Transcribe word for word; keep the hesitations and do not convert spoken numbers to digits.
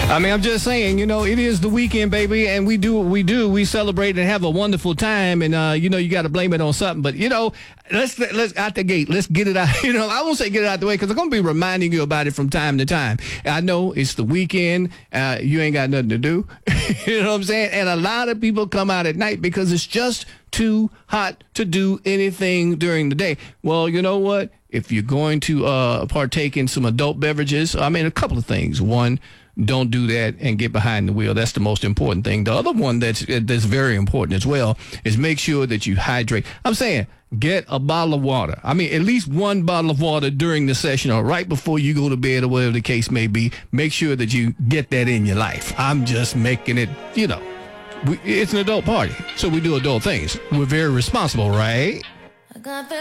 I mean, I'm just saying, you know, it is the weekend, baby, and we do what we do. We celebrate and have a wonderful time, and, uh, you know, you got to blame it on something. But, you know, let's let's out the gate. Let's get it out. You know, I won't say get it out the way because I'm going to be reminding you about it from time to time. I know it's the weekend. Uh, you ain't got nothing to do. You know what I'm saying? And a lot of people come out at night because it's just too hot to do anything during the day. Well, you know what? If you're going to uh, partake in some adult beverages, I mean, a couple of things. One, don't do that and get behind the wheel. That's the most important thing. The other one that's that's very important as well is make sure that you hydrate. I'm saying get a bottle of water. I mean, at least one bottle of water during the session or right before you go to bed or whatever the case may be. Make sure that you get that in your life. I'm just making it, you know, we, it's an adult party, so we do adult things. We're very responsible, right? I got